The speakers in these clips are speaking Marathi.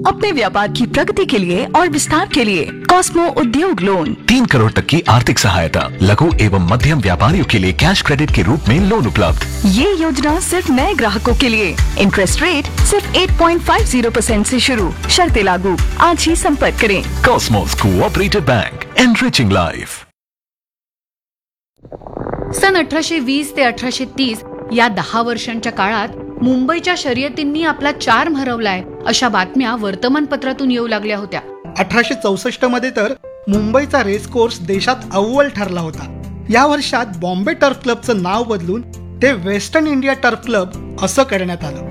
अपने व्यापार की प्रगति के लिए और विस्तार के लिए कॉस्मो उद्योग लोन 3 करोड़ तक की आर्थिक सहायता, लघु एवं मध्यम व्यापारियों के लिए कैश क्रेडिट के रूप में लोन उपलब्ध। ये योजना सिर्फ नए ग्राहकों के लिए। इंटरेस्ट रेट सिर्फ 8.50% से शुरू, शर्तें लागू। आज ही संपर्क करें। Cosmos cooperative bank, enriching life. सन 1820 ते 1830 या 10 वर्षांच्या काळात मुंबईच्या शर्यतींनी आपला चार्म हरवलाय अशा बातम्या वर्तमानपत्रातून येऊ लागल्या होत्या. 1864 मध्ये तर मुंबईचा रेस कोर्स देशात अव्वल ठरला होता. या वर्षात बॉम्बे टर्फ क्लबचं नाव बदलून ते वेस्टर्न इंडिया टर्फ क्लब असं करण्यात आलं.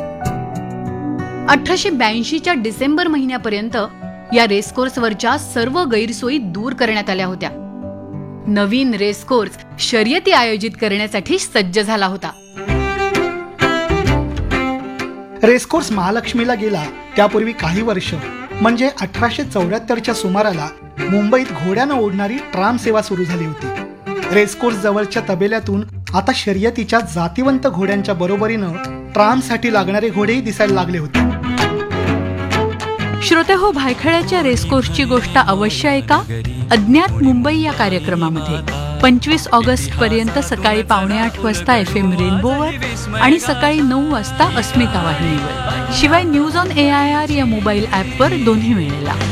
1882च्या डिसेंबर महिन्यापर्यंत या रेस कोर्सवरच्या सर्व गैरसोयी दूर करण्यात आल्या होत्या. नवीन रेस कोर्स शर्यती आयोजित करण्यासाठी सज्ज झाला होता. रेसकोर्स महालक्ष्मीला गेला त्यापूर्वी काही वर्ष म्हणजे 1874च्या सुमाराला मुंबईत घोड्यानं ओढणारी ट्राम सेवा सुरू झाली होती. रेसकोर्स जवळच्या तबेल्यातून आता शर्यतीच्या जातिवंत घोड्यांच्या बरोबरीनं ट्रामसाठी लागणारे घोडेही दिसायला लागले होते. श्रोते हो, भायखळ्याच्या रेसकोर्सची गोष्ट अवश्य ऐका अज्ञात मुंबई या कार्यक्रमामध्ये 25 ऑगस्ट पर्यंत सकाळी 7:45 वाजता FM रेनबोवर आणि सकाळी 9 वाजता अस्मिता वाहिनीवर, शिवाय न्यूज ऑन AIR या मोबाईल ॲपवर दोन्ही वेळेला.